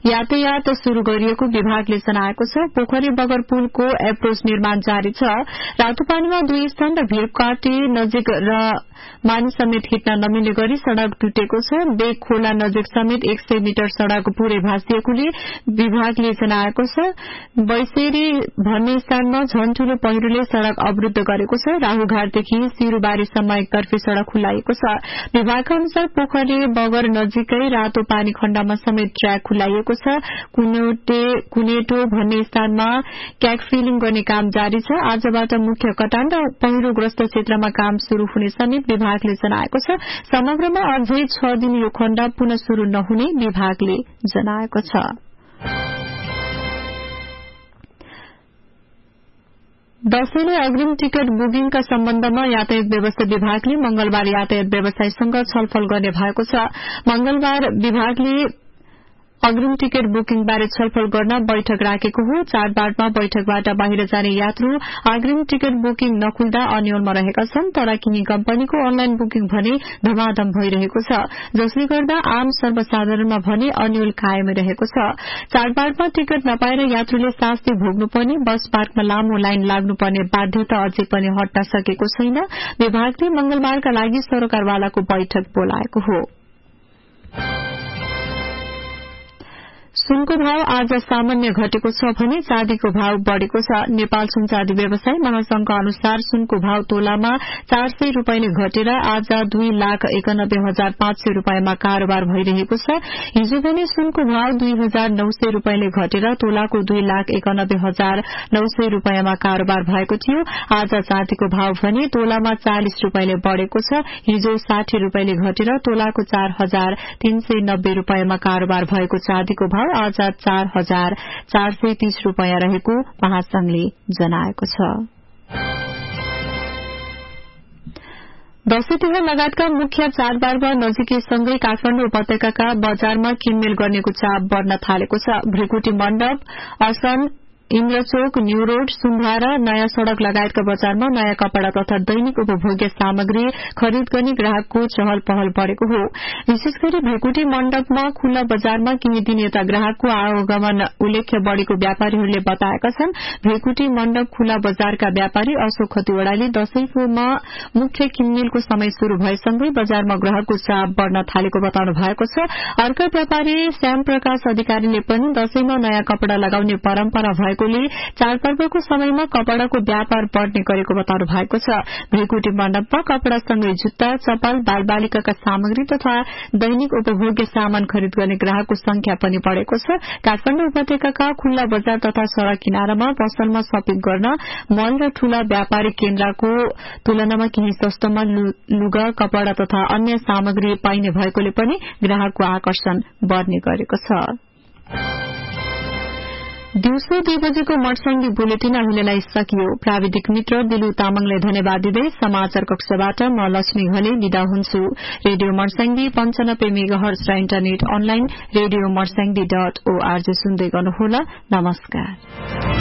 यातायात शुरू गरिएको विभागले जनाएको छ। पोखरी बगर पुलको एप्रोच निर्माण जारी छ। रातोपानीमा 2 स्थान र भेपकाटे नजिक र मानिस समेत हिट्न नमिल्ने गरी सड़क टुटेको छ। बेग खोला नजिक समेत 100 मिटर सड़क पूरै भाँसिएकोले विभागले जनाएको छ। बैसेरी भन्ने स्थानमा झन ठूलो पहिरोले सड़क अवरूद्ध गरेको छ। राहुघाटदेखि सिरुबारीसम्म एकतर्फी सड़क खुलाइएको छ। विभागका अनुसार पोखरी बगर नजिकै रातो पानी खण्डमा समेत ट्र्याक खुलाइएको छ। कुनेटो भन्ने स्थानमा क्याक फिलिङ गर्ने काम जारी छ। आजबाट मुख्य कटान र पहिरोग्रस्त क्षेत्रमा काम शुरू हुने समेत विभागले जनाएको छ। समग्रमा अझै 6 दिन यो खण्ड पुनः शुरू नहुने विभागले जनाएको छ। दशैंले अग्रिम टिकट बुकिङका सम्बन्धमा यातायात व्यवस्था विभागले मंगलबार यातायात व्यवसायीसँग छलफल गर्ने भएको छ। मंगलबार विभागले अग्रिम टिकट बुकिङ बारे छलफल गर्न बैठक राखेको हो। चाडबाडमा बैठकबाट बाहिर जाने यात्रु अग्रिम टिकट बुकिङ नखुल्दा अन्यलमा रहेका छन्, तर किनी कम्पनीको अनलाइन बुकिङ भने धमाधम भइरहेको छ, जसले गर्दा आम सर्वसाधारणमा भने अन्यल कायमै रहेको छ। चाडबाडमा टिकट नपाएर यात्रुले शास्ति भोग्नुपर्ने, बस पार्कमा लामो लाइन लाग्नुपर्ने बाध्यता अझै पनि हट्न सकेको छैन। विभागले मंगलबारका लागि सरकारवालाको बैठक बोलाएको हो। सुनको भाव आज सामान्य घटेको छ भने चाँदीको भाव बढ़ेको छ। नेपाल सुन चाँदी व्यवसाय महासंघका अनुसार सुनको भाव तोलामा 400 रूपैयाँले घटेर आज 2,91,500 रूपैयाँमा कारोबार भइरहेको छ। हिजो भने सुनको भाव 2,900 रूपैयाँले घटेर तोलाको 2,91,900 रूपैयाँमा कारोबार भएको थियो। आज चाँदीको भाव भने तोलामा 40 रूपैयाँले बढ़ेको छ। हिजो 60 रूपैयाँले घटेर तोलाको 4,390 रूपैयाँमा कारोबार भएको चाँदीको भाव आज 4,430 रूपैयाँ रहेको महासंघले जनाएको छ। दशैं तिहार लगायतका मुख्य चाडबाडमा नजिकैसँगै काठमाडौँ उपत्यकाका बजारमा किनमेल गर्नेको चाप बढ़न थालेको छ। भृकुटी मण्डप, असन, इन्द्रचोक, न्यू रोड, सुम्भारा, नयाँ सड़क लगायतका बजारमा नयाँ कपड़ा तथा दैनिक उपभोग्य सामग्री खरिद गर्ने ग्राहकको चहल पहल बढ़ेको हो। विशेष गरी भृकुटी मण्डपमा खुल्ला बजारमा केही दिन यता ग्राहकको आवागमन उल्लेख्य बढ़ेको व्यापारीहरूले बताएका छन्। भृकुटी मण्डप खुल्ला बजारका व्यापारी अशोक खतिवड़ाले दशैंमा मुख्य किनमेलको समय शुरू भएसँगै बजारमा ग्राहकको चाप बढ़न थालेको बताउनु भएको छ। अर्का व्यापारी श्याम प्रकाश अधिकारीले पनि दशैंमा नयाँ कपड़ा लगाउने परम्परा भएको चाडपर्वको समयमा कपड़ाको व्यापार बढ़ने गरेको बताउनु भएको छ। भृकुटी मण्डपमा कपड़ासँगै जुत्ता, चप्पल, बालबालिकाका सामग्री तथा दैनिक उपभोग्य सामान खरिद गर्ने ग्राहकको संख्या पनि बढ़ेको छ। काठमाडौँ उपत्यकाका खुल्ला बजार तथा सड़क किनारामा पसलमा शपिङ गर्न मल र ठूला व्यापारिक केन्द्रको तुलनामा केही सस्तोमा लुगा, कपड़ा तथा अन्य सामग्री पाइने भएकोले पनि ग्राहकको आकर्षण बढ़ने गरेको छ। दिउँसो 2 बजेको मर्सँगी बुलेटिन अहिलेलाई सकियो। प्राविधिक मित्र दिलु तामाङले धन्यवाद दिँदै समाचार कक्षबाट म लक्ष्मी घले विदा हुन्छु। रेडियो मर्सँगी 95 मेगाहर्ज र इन्टरनेट अनलाइन रेडियो मर्सँगी.org सुन्दै गर्नुहोला। नमस्कार।